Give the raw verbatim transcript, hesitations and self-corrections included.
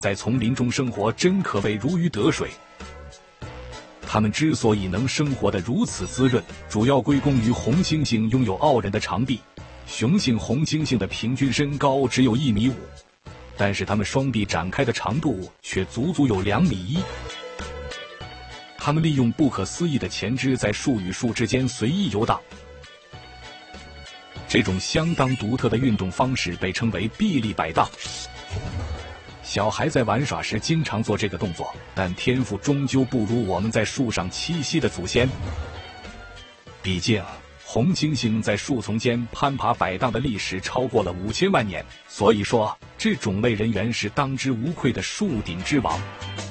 在丛林中生活真可谓如鱼得水。它们之所以能生活得如此滋润，主要归功于红猩猩拥有傲人的长臂。雄性红猩猩的平均身高只有一米五，但是它们双臂展开的长度却足足有两米一。它们利用不可思议的前肢在树与树之间随意游荡。这种相当独特的运动方式被称为臂力摆荡。小孩在玩耍时经常做这个动作，但天赋终究不如我们在树上栖息的祖先。毕竟，红猩猩在树丛间攀爬摆荡的历史超过了五千万年，所以说，这种类人猿是当之无愧的树顶之王。